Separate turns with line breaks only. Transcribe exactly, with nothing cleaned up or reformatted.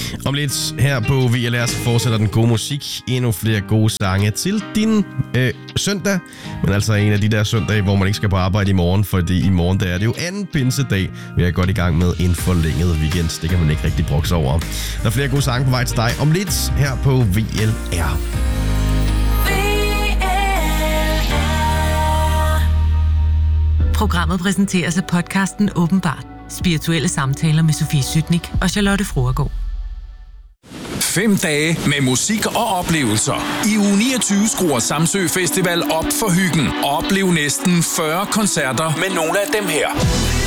Om lidt her på V L R så fortsætter den gode musik. Endnu flere gode sange til din øh, søndag. Men altså en af de der søndage, hvor man ikke skal på arbejde i morgen. Fordi i morgen der er det jo anden pinsedag. Vi er godt i gang med en forlænget weekend. Det kan man ikke rigtig brokse over. Der er flere gode sange på vej til dig om lidt her på V L R.
Programmet præsenteres af podcasten Åbenbart. Spirituelle samtaler med Sofie Sytnik og Charlotte Fruergaard.
Fem dage med musik og oplevelser. I uge niogtyve skruer Samsø Festival op for hyggen. Oplev næsten fyrre koncerter med nogle af dem her.